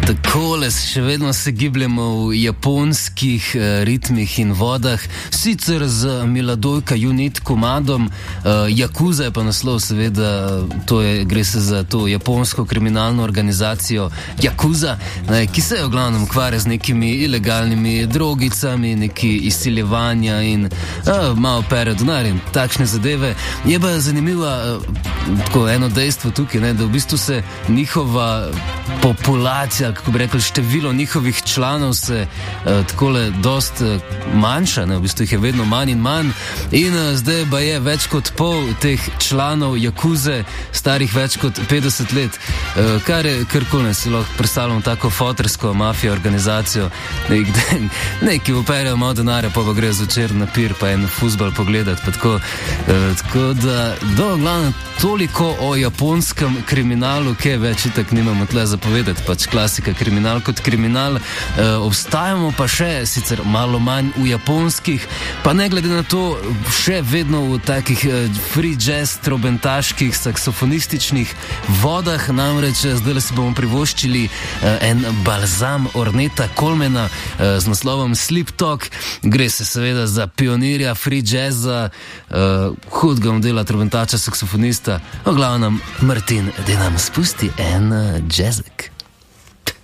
Takole, še vedno se gibljamo v japonskih ritmih in vodah, sicer z Miladojka Unit komadom, Yakuza je pa naslov, seveda, gre se za to japonsko kriminalno organizacijo Yakuza, ki se v glavnem ukvarja z nekimi ilegalnimi drogicami, neki izsiljevanja in malo pere denar in takšne zadeve. Je pa zanimiva tako eno dejstvo tukaj, da v bistvu se njihova populacija, kako bi rekli, število njihovih članov se takole dost manjša, v bistvu jih je vedno manj in manj in zdaj pa je več kot pol teh članov Yakuze starih več kot 50 let, kar je karkoli, si lahko predstavljamo tako fotersko mafijo organizacijo, neki operajo malo denarja, pa gre zvečer na pir pa en fuzbal pogledati, pa tako da glavno toliko o japonskem kriminalu, kaj več itak nimamo tle zapovedati, pač klasika, kriminal kot kriminal. Obstajamo pa še sicer malo manj v japonskih, pa ne glede na to še vedno v takih free jazz, trobentaških, saksofonističnih vodah, namreč zdaj si bomo privoščili en balzam Orneta Colemana z naslovom Sleep Talk. Gre se seveda za pionirja free jazza, hudega modela trobentača, saksofonista, v glavnem Martin, da nam spusti en jazzek.